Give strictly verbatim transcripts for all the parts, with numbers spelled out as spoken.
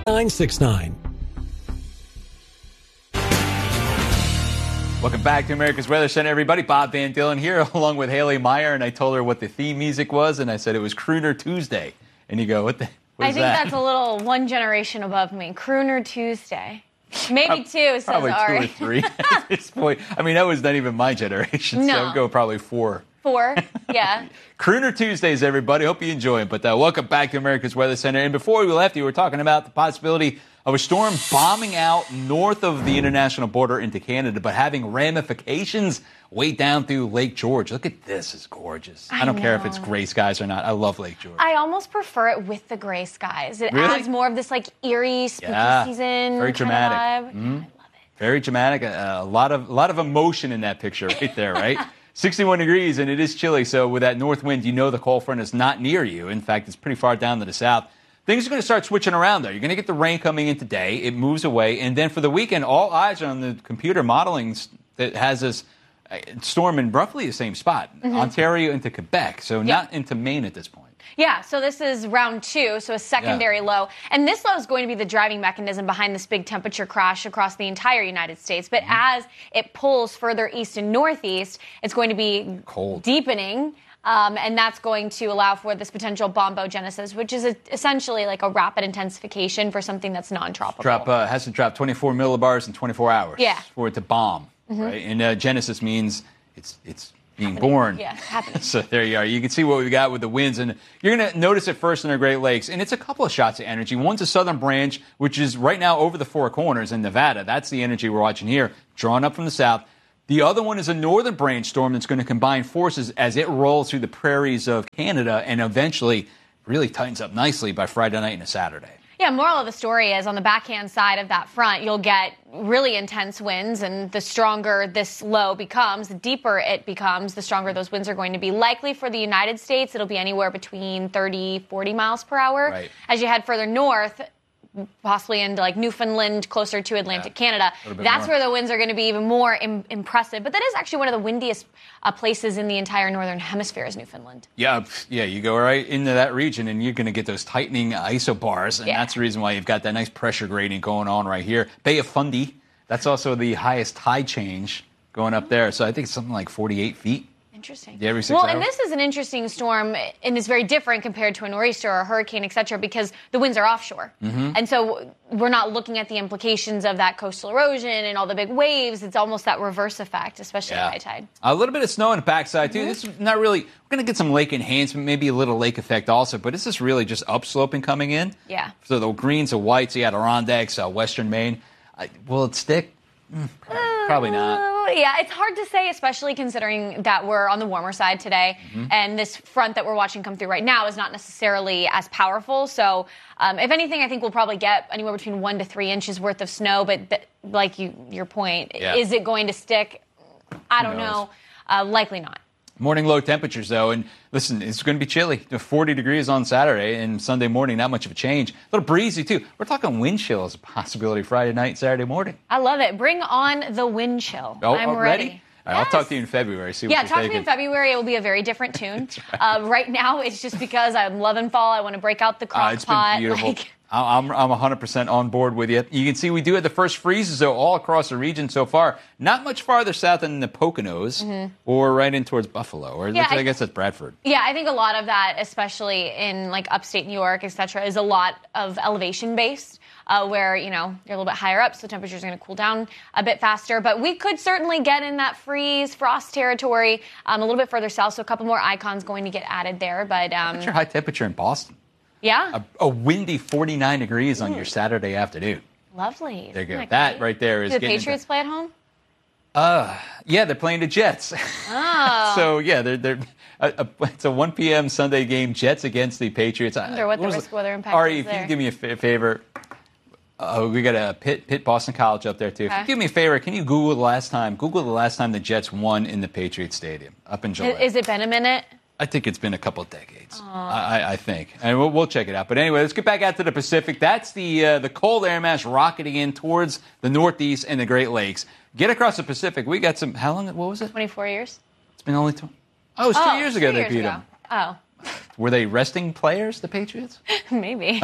nine six nine. Welcome back to America's Weather Center, everybody. Bob Van Dillon here, along with Haley Meyer, and I told her what the theme music was, and I said it was Crooner Tuesday. And you go, what the? What I is think that? that's a little one generation above me. Crooner Tuesday. Maybe Prob- two, says Probably Ari. two or three at this point. I mean, that was not even my generation, No. so I'd go probably four. Four, yeah. Crooner Tuesdays, everybody. Hope you enjoy it. But uh, welcome back to America's Weather Center. And before we left, you were talking about the possibility of a storm bombing out north of the international border into Canada, but having ramifications way down through Lake George. Look at this. It's gorgeous. I, I don't care if know. it's gray skies or not. I love Lake George. I almost prefer it with the gray skies. It Really? adds more of this like eerie, spooky Yeah, season very kind dramatic. of vibe. Mhm. I love it. Very dramatic. A, a lot of a lot of emotion in that picture right there, right? sixty-one degrees, and it is chilly. So with that north wind, you know the cold front is not near you. In fact, it's pretty far down to the south. Things are going to start switching around, though. You're going to get the rain coming in today. It moves away. And then for the weekend, all eyes are on the computer modeling that has this uh, storm in roughly the same spot, Mm-hmm. Ontario into Quebec. So not into Maine at this point. Yeah, so this is round two, so a secondary Yeah. low. And this low is going to be the driving mechanism behind this big temperature crash across the entire United States. But Mm-hmm. as it pulls further east and northeast, it's going to be Cold. deepening. Um, and that's going to allow for this potential bombogenesis, which is a, essentially like a rapid intensification for something that's non-tropical. Drop uh, has to drop twenty-four millibars in twenty-four hours Yeah. Mm-hmm. for it to bomb, right? And uh, genesis means it's it's being born. Yeah, happening. So there you are. You can see what we got with the winds, and you're going to notice it first in the Great Lakes. And it's a couple of shots of energy. One's a southern branch, which is right now over the Four Corners in Nevada. That's the energy we're watching here, drawn up from the south. The other one is a northern branch storm that's going to combine forces as it rolls through the prairies of Canada and eventually really tightens up nicely by Friday night and Saturday. Yeah, moral of the story is on the backhand side of that front, you'll get really intense winds, and the stronger this low becomes, the deeper it becomes, the stronger those winds are going to be. Likely for the United States, it'll be anywhere between thirty, forty miles per hour. Right. As you head further north, possibly into like Newfoundland, closer to Atlantic Yeah, Canada, a little bit that's more. where the winds are going to be even more Im- impressive. But that is actually one of the windiest uh, places in the entire northern hemisphere is Newfoundland. Yeah, pff, yeah, you go right into that region and you're going to get those tightening isobars, and Yeah. that's the reason why you've got that nice pressure gradient going on right here. Bay of Fundy, that's also the highest tide change going up there, so I think it's something like forty-eight feet. Interesting. Yeah, every six well, hours. and this is an interesting storm, and it's very different compared to a nor'easter or a hurricane, et cetera, because the winds are offshore. Mm-hmm. And so we're not looking at the implications of that coastal erosion and all the big waves. It's almost that reverse effect, especially at high tide. A little bit of snow on the backside, Mm-hmm. too. This is not really, we're going to get some lake enhancement, maybe a little lake effect also, but this is really just upsloping coming in. Yeah. So the greens and whites, you had Adirondacks, uh, Western Maine. I, will it stick? Mm, probably, probably not. Uh, yeah, it's hard to say, especially considering that we're on the warmer side today, Mm-hmm. and this front that we're watching come through right now is not necessarily as powerful. So, um, if anything, I think we'll probably get anywhere between one to three inches worth of snow. But th- like you, your point, Yeah. is it going to stick? I don't knows? know. Uh, likely not. Morning low temperatures, though, and listen, it's going to be chilly. forty degrees on Saturday and Sunday morning, not much of a change. A little breezy, too. We're talking wind chill as a possibility Friday night, Saturday morning. I love it. Bring on the wind chill. Oh, I'm oh, ready. ready? All right, I'll talk to you in February, see what Yeah, you're talk to me thinking. in February. It will be a very different tune. right. Uh, right now, it's just because I'm loving fall. I want to break out the Uh, crock it's pot. been beautiful. Like, I- I'm, I'm one hundred percent on board with you. You can see we do have the first freezes, though, all across the region so far. Not much farther south than the Poconos or right in towards Buffalo. Or Mm-hmm. Yeah, I, I- guess that's Bradford. Yeah, I think a lot of that, especially in like upstate New York, et cetera, is a lot of elevation based, uh, where, you know, you're a little bit higher up, so temperatures are going to cool down a bit faster. But we could certainly get in that freeze, frost territory um, a little bit further south, so a couple more icons going to get added there. But um, What's your high temperature in Boston? yeah, A, a windy forty-nine degrees on your Saturday afternoon. lovely. There you go. Isn't That great? right there is Do the getting into- Patriots play at home? Yeah, they're playing the Jets. Oh. So, yeah, they're, they're a, a, it's a one p.m. Sunday game, Jets against the Patriots. I wonder what the was risk it? weather impact Ari, is if you there. can do me a fa- favor, uh, we got a Pitt, Pitt Boston College up there, too. If Okay. you do me a favor, can you Google the last time, Google the last time the Jets won in the Patriots Stadium up in July? Is it been a minute? I think it's been a couple of decades. I, I, I think, and we'll, we'll check it out. But anyway, let's get back out to the Pacific. That's the uh, the cold air mass rocketing in towards the Northeast and the Great Lakes. Get across the Pacific. We got some. How long? What was it? twenty-four years? It's been only two. Oh, it was two Oh, years two ago they years beat ago. them. Oh, Were they resting players, the Patriots? maybe.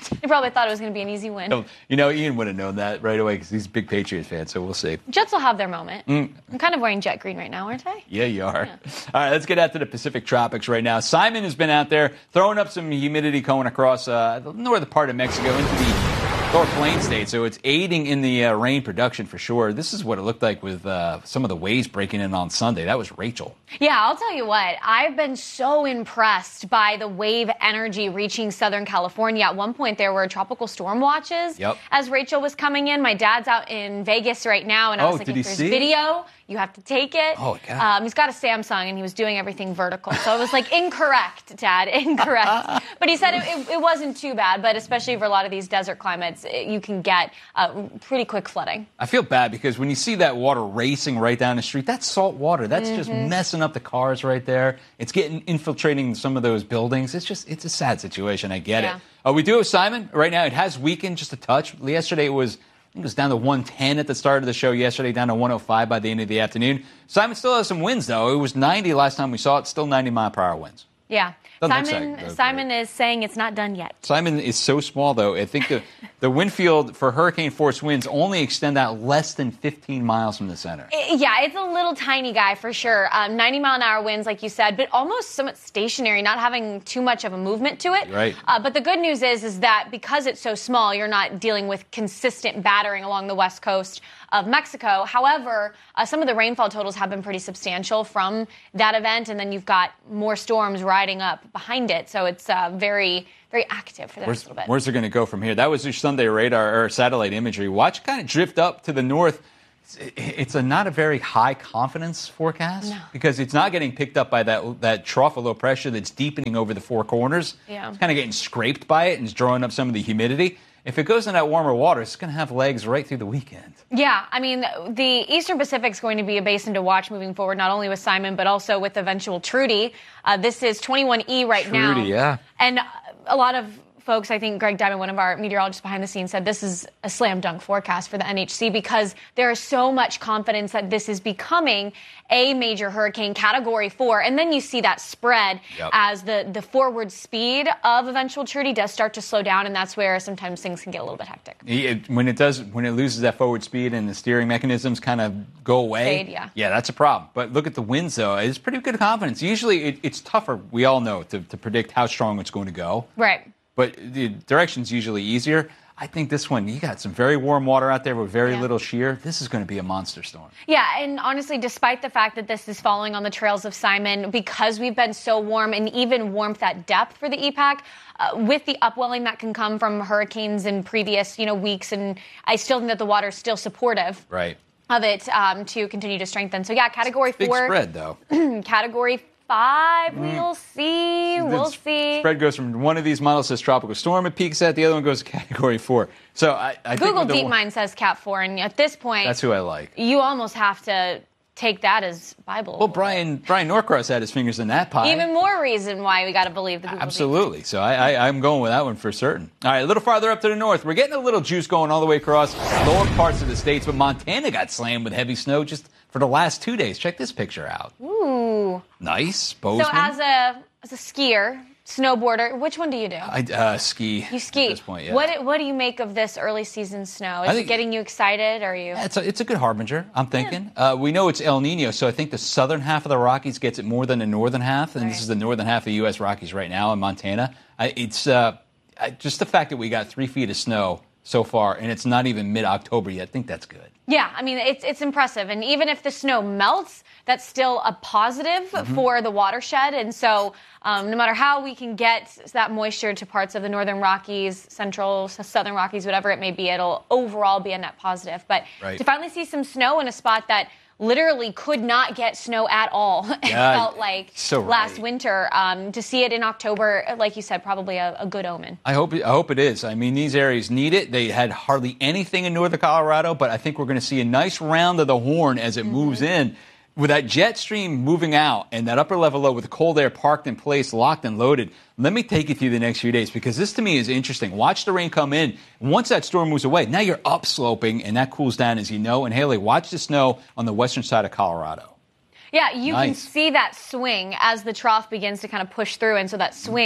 They probably thought it was going to be an easy win. You know, Ian would have known that right away because he's a big Patriots fan, so we'll see. Jets will have their moment. Mm. I'm kind of wearing jet green right now, aren't I? Yeah, you are. Yeah. All right, let's get out to the Pacific tropics right now. Simon has been out there throwing up some humidity going across uh, the northern part of Mexico into the Lower Plains state, so it's aiding in the uh, rain production for sure. This is what it looked like with uh, some of the waves breaking in on Sunday. That was Rachel. Yeah, I'll tell you what. I've been so impressed by the wave energy reaching Southern California. At one point, there were tropical storm watches yep. as Rachel was coming in. My dad's out in Vegas right now, and I oh, was like, did if he there's see video, you have to take it. Oh, God. Um, he's got a Samsung, and he was doing everything vertical. So it was like, incorrect, Dad, incorrect. But he said it, it, it wasn't too bad, but especially for a lot of these desert climates, it, you can get uh, pretty quick flooding. I feel bad because when you see that water racing right down the street, that's salt water. That's mm-hmm. just messing up the cars right there. It's getting infiltrating some of those buildings. It's just, it's a sad situation. I get yeah. it. Uh, we do have Simon right now. It has weakened just a touch. Yesterday it was, I think it was down to one ten at the start of the show. Yesterday down to one oh five by the end of the afternoon. Simon still has some winds though. It was ninety last time we saw it. Still ninety mile per hour winds. Yeah. Doesn't Simon like Simon is saying it's not done yet. Simon is so small, though. I think the, the wind field for hurricane force winds only extend out less than fifteen miles from the center. Yeah, it's a little tiny guy for sure. Um, ninety mile an hour winds, like you said, but almost somewhat stationary, not having too much of a movement to it. Right. Uh, but the good news is, is that because it's so small, you're not dealing with consistent battering along the west coast of Mexico. However, uh, some of the rainfall totals have been pretty substantial from that event, and then you've got more storms riding up behind it. So it's uh, very, very active for the where's, next little bit. Where's it going to go from here? That was your Sunday radar or satellite imagery. Watch it kind of drift up to the north. It's, it's a not a very high confidence forecast no. because it's not getting picked up by that that trough of low pressure that's deepening over the four corners. Yeah. It's kind of getting scraped by it and it's drawing up some of the humidity. If it goes in that warmer water, it's going to have legs right through the weekend. Yeah, I mean, the Eastern Pacific is going to be a basin to watch moving forward, not only with Simon, but also with eventual Trudy. Uh, this is twenty-one E right Trudy, now. Trudy, yeah. And a lot of folks, I think Greg Diamond, one of our meteorologists behind the scenes, said this is a slam dunk forecast for the N H C because there is so much confidence that this is becoming a major hurricane, category four. And then you see that spread yep. as the, the forward speed of eventual Trudy does start to slow down. And that's where sometimes things can get a little bit hectic. It, when it does, when it loses that forward speed and the steering mechanisms kind of go away. Fade, yeah. Yeah, that's a problem. But look at the winds, though. It's pretty good confidence. Usually it, it's tougher, we all know, to, to predict how strong it's going to go. Right. But the direction's usually easier. I think this one, you got some very warm water out there with very yeah. little shear. This is going to be a monster storm. Yeah, and honestly, despite the fact that this is following on the trails of Simon, because we've been so warm and even warmth at depth for the E PAC, uh, with the upwelling that can come from hurricanes in previous, you know, weeks, and I still think that the water is still supportive. Right. Of it um, to continue to strengthen. So yeah, category Big four. Big spread, though. Category five, mm. we'll see. We'll the see. Spread goes from one of these models says tropical storm it peaks at, the other one goes to category four. So I, I Google think DeepMind says Cat four, and at this point, that's who I like. You almost have to take that as Bible. Well, Brian Brian Norcross had his fingers in that pie. Even more reason why we got to believe the Google Absolutely. So I, I, I'm going with that one for certain. All right, a little farther up to the north. We're getting a little juice going all the way across lower parts of the states, but Montana got slammed with heavy snow just for the last two days. Check this picture out. Ooh. Nice. Bozeman. So as a as a skier, snowboarder, which one do you do? I uh, ski. You ski. At this point, yeah. What What do you make of this early season snow? Is think, it getting you excited? Or are you? Yeah, it's a, it's a good harbinger. I'm thinking. Yeah. Uh, we know it's El Nino, so I think the southern half of the Rockies gets it more than the northern half, and right. This is the northern half of the U S Rockies right now in Montana. I, it's uh, I, just the fact that we got three feet of snow so far, and it's not even mid-October yet. I think that's good. Yeah, I mean, it's it's impressive. And even if the snow melts, that's still a positive mm-hmm. for the watershed. And so um, no matter how we can get that moisture to parts of the northern Rockies, central, southern Rockies, whatever it may be, it'll overall be a net positive. But right. to finally see some snow in a spot that literally could not get snow at all, it yeah, felt like so last right. winter. Um, to see it in October, like you said, probably a, a good omen. I hope, I hope it is. I mean, these areas need it. They had hardly anything in northern Colorado, but I think we're going to see a nice round of the horn as it mm-hmm. moves in. With that jet stream moving out and that upper level low with the cold air parked in place, locked and loaded, let me take you through the next few days because this to me is interesting. Watch the rain come in. Once that storm moves away, now you're upsloping and that cools down as you know. And Haley, watch the snow on the western side of Colorado. Yeah, you nice. can see that swing as the trough begins to kind of push through. And so that swing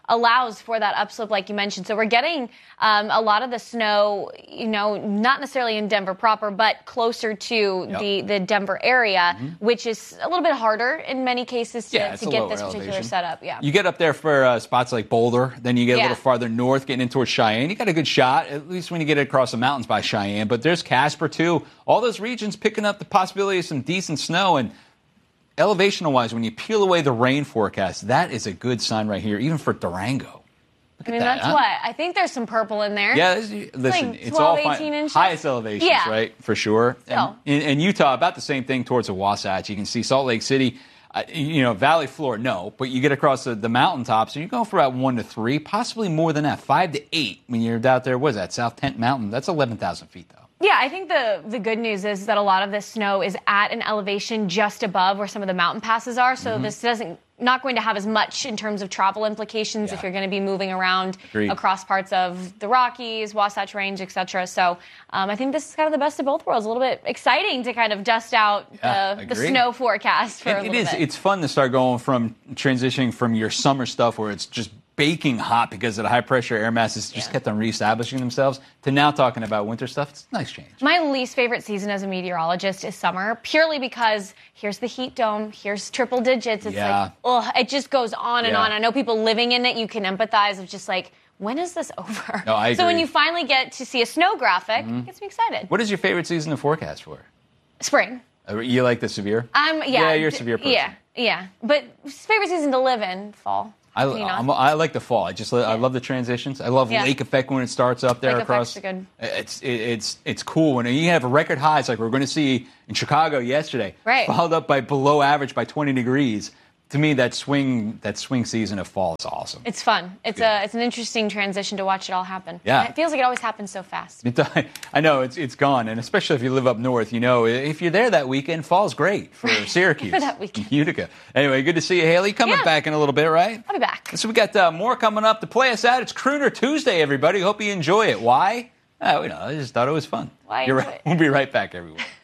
allows for that upslope, like you mentioned. So we're getting um, a lot of the snow, you know, not necessarily in Denver proper, but closer to yep. the, the Denver area, mm-hmm. which is a little bit harder in many cases to, yeah, to get this particular elevation. setup. Yeah, you get up there for uh, spots like Boulder, then you get yeah. a little farther north, getting in towards Cheyenne. You got a good shot, at least when you get across the mountains by Cheyenne. But there's Casper too. All those regions picking up the possibility of some decent snow. And elevation-wise, when you peel away the rain forecast, that is a good sign right here, even for Durango. Look I mean, that, that's huh? what. I think there's some purple in there. Yeah, this, listen, like it's twelve, all fine. eighteen inches. Highest elevations, yeah. right, for sure. So. And in, in Utah, about the same thing towards the Wasatch. You can see Salt Lake City, uh, you know, valley floor, no. But you get across the, the mountaintops, and you're going for about one to three, possibly more than that, five to eight when you're out there. What is that, South Tent Mountain? That's eleven thousand feet, though. Yeah, I think the, the good news is that a lot of this snow is at an elevation just above where some of the mountain passes are. So mm-hmm. this doesn't not going to have as much in terms of travel implications yeah. if you're going to be moving around Agreed. across parts of the Rockies, Wasatch Range, et cetera. So um, I think this is kind of the best of both worlds. A little bit exciting to kind of dust out yeah, the, the snow forecast for it, a little it is. bit. It's fun to start going from transitioning from your summer stuff where it's just baking hot because of the high pressure air masses just yeah. kept on reestablishing themselves to now talking about winter stuff. It's a nice change. My least favorite season as a meteorologist is summer, purely because here's the heat dome, here's triple digits. It's yeah. like, ugh, it just goes on and yeah. on. I know people living in it, you can empathize of just like, when is this over? No, I agree. So when you finally get to see a snow graphic, mm-hmm. it gets me excited. What is your favorite season to forecast for? Spring. Uh, you like the severe? Um, yeah. Yeah, you're a severe person. Yeah, yeah. But favorite season to live in, fall. I, I'm, I like the fall. I just yeah. I love the transitions. I love yeah. lake effect when it starts up there lake across. Good. It's it, it's it's cool when you have record highs like we're going to see in Chicago yesterday, right. followed up by below average by twenty degrees. To me, that swing that swing season of fall is awesome. It's fun. It's yeah. a it's an interesting transition to watch it all happen. Yeah, it feels like it always happens so fast. It, I know it's it's gone, and especially if you live up north, you know if you're there that weekend, fall's great for Syracuse, for that weekend, Utica. Anyway, good to see you, Haley. Coming yeah. back in a little bit, right? I'll be back. So we got uh, more coming up to play us out. It's Crooner Tuesday, everybody. Hope you enjoy it. Why? Oh, you know, I just thought it was fun. Why? You're right. We'll be right back, everyone.